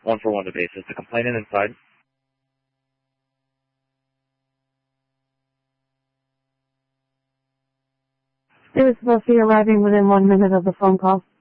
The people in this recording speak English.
141 to base. Is the complainant inside? They were supposed to be arriving within 1 minute of the phone call.